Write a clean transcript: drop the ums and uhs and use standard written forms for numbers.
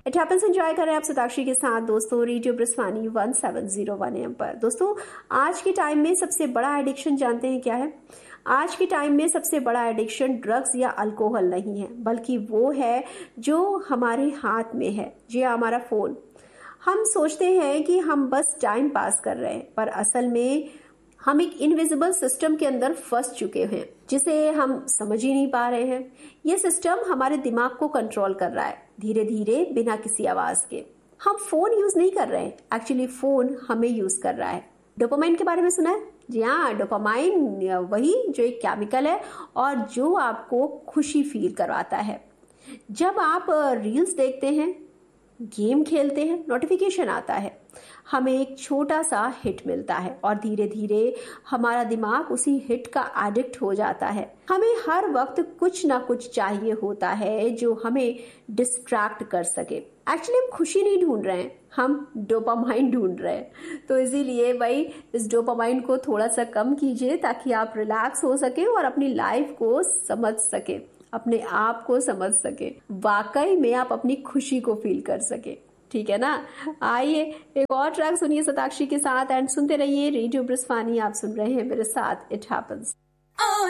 It happens enjoy करें आप सताक्षी के साथ दोस्तों रेडियो ब्रिस्वानी 1701 AM पर। दोस्तों आज के टाइम में सबसे बड़ा एडिक्शन जानते हैं क्या है? आज के टाइम में सबसे बड़ा एडिक्शन ड्रग्स या अल्कोहल नहीं है, बल्कि वो है जो हमारे हाथ में है, जी हमारा फोन। हम सोचते हैं कि हम बस टाइम पास कर रहे हैं, पर असल में हम एक इनविजिबल सिस्टम के अंदर फंस चुके हैं जिसे हम समझ ही नहीं पा रहे हैं। ये सिस्टम हमारे दिमाग को कंट्रोल कर रहा है धीरे धीरे, बिना किसी आवाज के। हम फोन यूज नहीं कर रहे हैं, एक्चुअली फोन हमें यूज कर रहा है। डोपामाइन के बारे में सुना है? जी हाँ, डोपामाइन वही जो एक केमिकल है और जो आपको खुशी फील करवाता है। जब आप रील्स देखते हैं, गेम खेलते हैं, नोटिफिकेशन आता है, हमें एक छोटा सा हिट मिलता है और धीरे धीरे हमारा दिमाग उसी हिट का एडिक्ट हो जाता है। हमें हर वक्त कुछ ना कुछ चाहिए होता है जो हमें डिस्ट्रैक्ट कर सके। एक्चुअली हम खुशी नहीं ढूंढ रहे हैं, हम डोपामाइन ढूंढ रहे हैं। तो इसीलिए भाई इस डोपामाइन को थोड़ा सा कम कीजिए ताकि आप रिलैक्स हो सके और अपनी लाइफ को समझ सके, अपने आप को समझ सके, वाकई में आप अपनी खुशी को फील कर सके। ठीक है ना? आइए एक और ट्रैक सुनिए सताक्षी के साथ एंड सुनते रहिए रेडियो ब्रिस्वानी। आप सुन रहे हैं मेरे साथ इट हैपेंस।